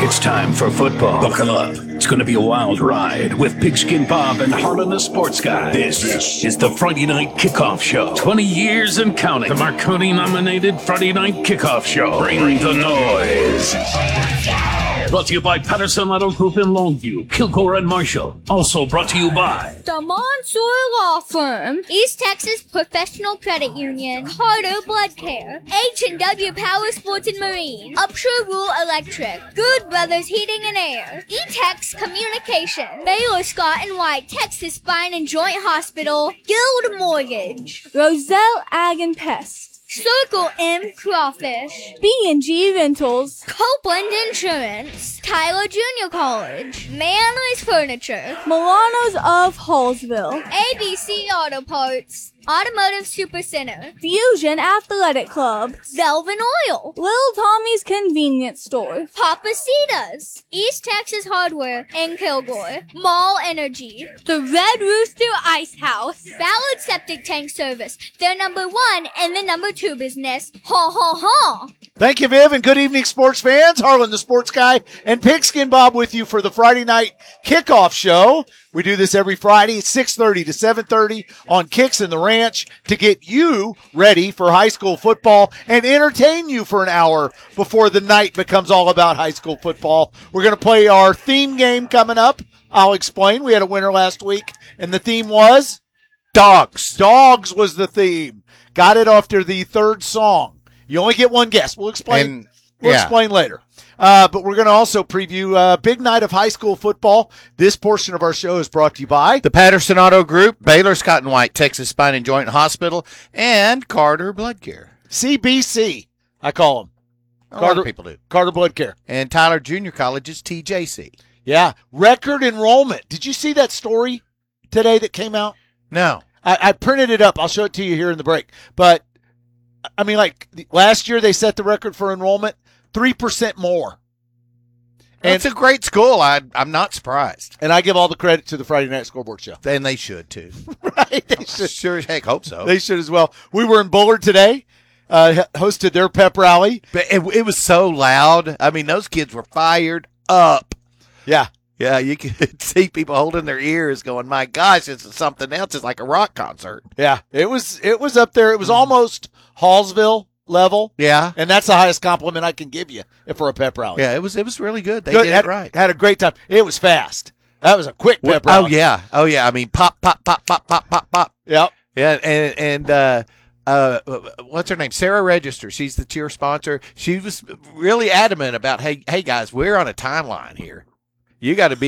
It's time for football. Buckle up. It's going to be a wild ride with Pigskin Bob and Harlan the Sports Guy. This is the Friday Night Kickoff Show. 20 years and counting. The Marconi-nominated Friday Night Kickoff Show. Bring the noise. Brought to you by Patterson Auto Group in Longview, Kilgore and Marshall. Also brought to you by the Mansour Law Firm, East Texas Professional Credit Union, Carter Blood Care, H&W Power Sports and Marine, Upshur Rule Electric, Good Brothers Heating and Air, E-Tex Communication, Baylor Scott and White Texas Spine and Joint Hospital, Guild Mortgage, Roselle Ag and Pest, Circle M Crawfish, B&G Rentals, Copeland Insurance, Tyler Junior College, Manly's Furniture, Milano's of Hallsville, ABC Auto Parts, Automotive Supercenter, Fusion Athletic Club, Velvet Oil, Little Tommy's Convenience Store, Papacitas, East Texas Hardware and Kilgore, Mall Energy, the Red Rooster Ice House, Ballard Septic Tank Service, their number 1 and the number 2 business. Ha ha ha! Thank you, Viv, and good evening, sports fans. Harlan, the Sports Guy, and Pigskin Bob with you for the Friday Night Kickoff Show. We do this every Friday at 6:30 to 7:30 on Kicks in the Ranch to get you ready for high school football and entertain you for an hour before the night becomes all about high school football. We're going to play our theme game coming up. I'll explain. We had a winner last week, and the theme was dogs. Dogs was the theme. Got it after the third song. You only get one guess. We'll explain. We'll explain later. But we're going to also preview a big night of high school football. This portion of our show is brought to you by the Patterson Auto Group, Baylor Scott and White Texas Spine and Joint Hospital, and Carter Blood Care. CBC, I call them. A lot of people do. Carter Blood Care. And Tyler Junior College's TJC. Yeah. Record enrollment. Did you see that story today that came out? No. I printed it up. I'll show it to you here in the break. But, I mean, like, last year they set the record for enrollment, 3% more. And it's a great school. I'm not surprised. And I give all the credit to the Friday Night Scoreboard Show. And they should, too. Right? They should. Sure as heck hope so. They should as well. We were in Bullard today, hosted their pep rally. But it was so loud. I mean, those kids were fired up. Yeah. Yeah, you could see people holding their ears going, my gosh, this is something else. It's like a rock concert. Yeah, it was up there. It was almost Hallsville level. Yeah. And that's the highest compliment I can give you for a pep rally. Yeah, it was really good. They did it right. Had a great time. It was fast. That was a quick pep rally. Oh, yeah. I mean, pop, pop, pop, pop, pop, pop, pop. Yep. Yeah, and what's her name? Sarah Register. She's the cheer sponsor. She was really adamant about, hey guys, we're on a timeline here. You got to be